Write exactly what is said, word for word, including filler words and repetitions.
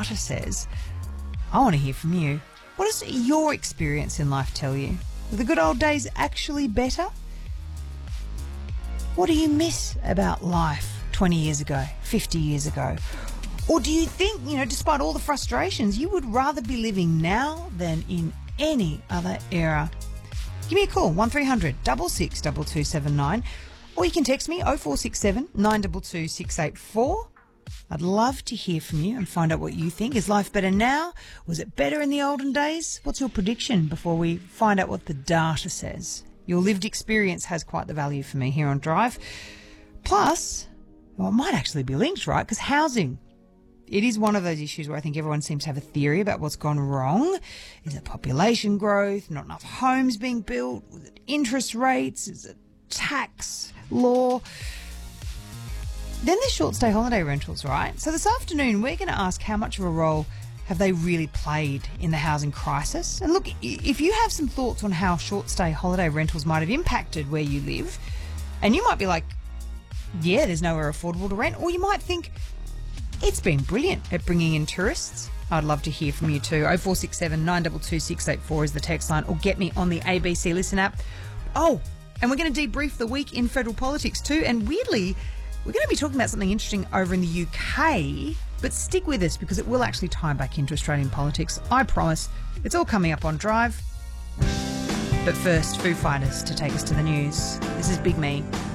data says. I want to hear from you. What does your experience in life tell you? Were the good old days actually better? What do you miss about life twenty years ago, fifty years ago? Or do you think, you know, despite all the frustrations, you would rather be living now than in any other era? Give me a call, one three hundred six six two two seven nine, or you can text me oh four six seven nine two two six eight four. I'd love to hear from you and find out what you think. Is life better now? Was it better in the olden days? What's your prediction before we find out what the data says? Your lived experience has quite the value for me here on Drive. Plus, well, it might actually be linked, right? Because housing, it is one of those issues where I think everyone seems to have a theory about what's gone wrong. Is it population growth? Not enough homes being built? Was it interest rates? Is it tax law? Then there's short stay holiday rentals, right? So this afternoon, we're going to ask how much of a role have they really played in the housing crisis? And look, if you have some thoughts on how short stay holiday rentals might have impacted where you live, and you might be like, yeah, there's nowhere affordable to rent, or you might think, it's been brilliant at bringing in tourists. I'd love to hear from you too. oh four six seven nine two two six eight four is the text line, or get me on the A B C Listen app. Oh, and we're going to debrief the week in federal politics too, and weirdly, we're going to be talking about something interesting over in the U K, but stick with us because it will actually tie back into Australian politics. I promise. It's all coming up on Drive. But first, Foo Fighters to take us to the news. This is Big Me.